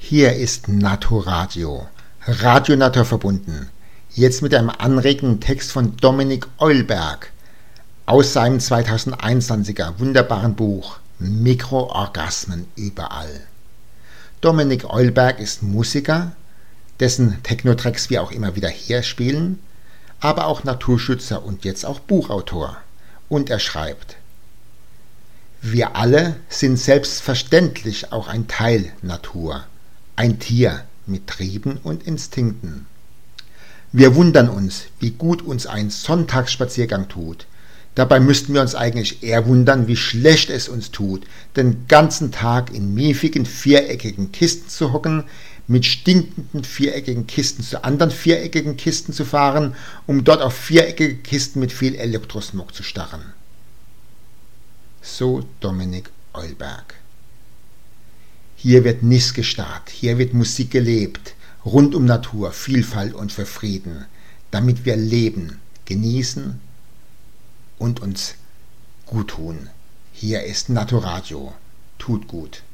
Hier ist Naturadio, Radio Natur verbunden. Jetzt mit einem anregenden Text von Dominik Eulberg aus seinem 2021er wunderbaren Buch Mikroorgasmen überall. Dominik Eulberg ist Musiker, dessen Techno-Tracks wir auch immer wieder herspielen, aber auch Naturschützer und jetzt auch Buchautor. Und er schreibt: Wir alle sind selbstverständlich auch ein Teil Natur, ein Tier mit Trieben und Instinkten. Wir wundern uns, wie gut uns ein Sonntagsspaziergang tut. Dabei müssten wir uns eigentlich eher wundern, wie schlecht es uns tut, den ganzen Tag in miefigen, viereckigen Kisten zu hocken, mit stinkenden viereckigen Kisten zu anderen viereckigen Kisten zu fahren, um dort auf viereckige Kisten mit viel Elektrosmog zu starren. So Dominik Eulberg. Hier wird nichts gestarrt, hier wird Musik gelebt, rund um Natur, Vielfalt und für Frieden, damit wir leben, genießen und uns gut tun. Hier ist Naturadio. Tut gut.